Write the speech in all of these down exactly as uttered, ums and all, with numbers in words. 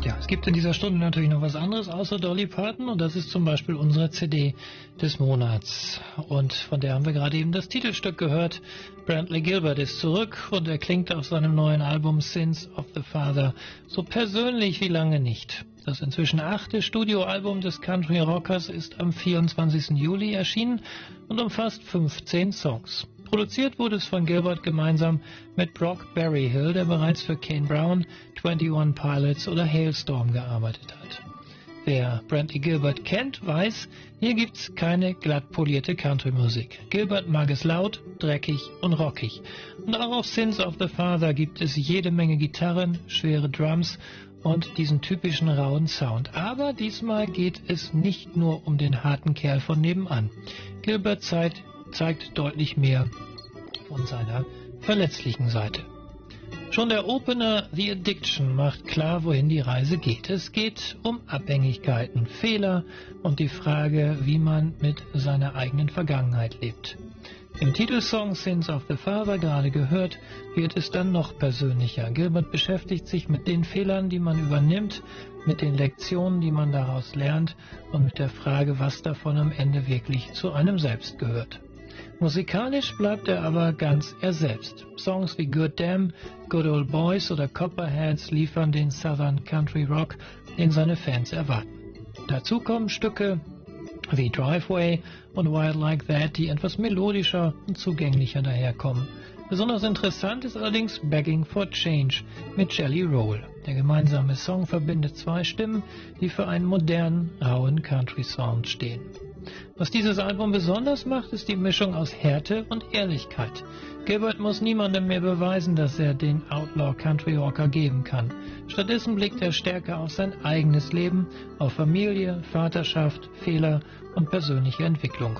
Ja, es gibt in dieser Stunde natürlich noch was anderes außer Dolly Parton und das ist zum Beispiel unsere C D des Monats. Und von der haben wir gerade eben das Titelstück gehört. Brantley Gilbert ist zurück und er klingt auf seinem neuen Album Sins of the Father so persönlich wie lange nicht. Das inzwischen achte Studioalbum des Country Rockers ist am vierundzwanzigsten Juli erschienen und umfasst fünfzehn Songs. Produziert wurde es von Gilbert gemeinsam mit Brock Berryhill, der bereits für Kane Brown, einundzwanzig Pilots oder Hailstorm gearbeitet hat. Wer Brantley Gilbert kennt, weiß, hier gibt's keine glatt polierte Country-Musik. Gilbert mag es laut, dreckig und rockig. Und auch auf Sins of the Father gibt es jede Menge Gitarren, schwere Drums und diesen typischen rauen Sound. Aber diesmal geht es nicht nur um den harten Kerl von nebenan. Gilbert zeigt, zeigt deutlich mehr von seiner verletzlichen Seite. Schon der Opener The Addiction macht klar, wohin die Reise geht. Es geht um Abhängigkeiten, Fehler und die Frage, wie man mit seiner eigenen Vergangenheit lebt. Im Titelsong Sins of the Father, gerade gehört, wird es dann noch persönlicher. Gilbert beschäftigt sich mit den Fehlern, die man übernimmt, mit den Lektionen, die man daraus lernt und mit der Frage, was davon am Ende wirklich zu einem selbst gehört. Musikalisch bleibt er aber ganz er selbst. Songs wie Good Damn, Good Old Boys oder Copperheads liefern den Southern Country Rock, den seine Fans erwarten. Dazu kommen Stücke wie Driveway und Wild Like That, die etwas melodischer und zugänglicher daherkommen. Besonders interessant ist allerdings Begging for Change mit Jelly Roll. Der gemeinsame Song verbindet zwei Stimmen, die für einen modernen, rauen Country-Sound stehen. Was dieses Album besonders macht, ist die Mischung aus Härte und Ehrlichkeit. Gilbert muss niemandem mehr beweisen, dass er den Outlaw Country Rocker geben kann. Stattdessen blickt er stärker auf sein eigenes Leben, auf Familie, Vaterschaft, Fehler und persönliche Entwicklung.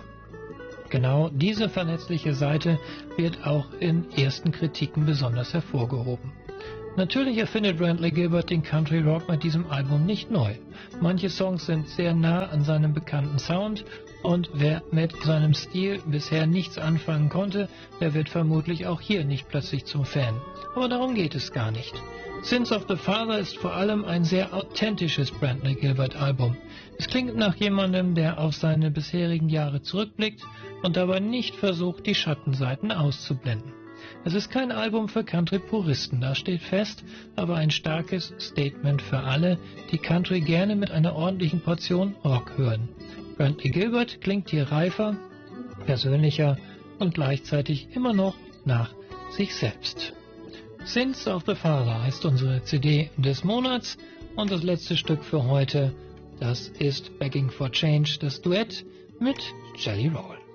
Genau diese verletzliche Seite wird auch in ersten Kritiken besonders hervorgehoben. Natürlich erfindet Brantley Gilbert den Country Rock mit diesem Album nicht neu. Manche Songs sind sehr nah an seinem bekannten Sound und wer mit seinem Stil bisher nichts anfangen konnte, der wird vermutlich auch hier nicht plötzlich zum Fan. Aber darum geht es gar nicht. Sins of the Father ist vor allem ein sehr authentisches Brantley Gilbert Album. Es klingt nach jemandem, der auf seine bisherigen Jahre zurückblickt und dabei nicht versucht, die Schattenseiten auszublenden. Es ist kein Album für Country-Puristen, das steht fest, aber ein starkes Statement für alle, die Country gerne mit einer ordentlichen Portion Rock hören. Brantley Gilbert klingt hier reifer, persönlicher und gleichzeitig immer noch nach sich selbst. Sins of the Father heißt unsere C D des Monats und das letzte Stück für heute, das ist Begging for Change, das Duett mit Jelly Roll.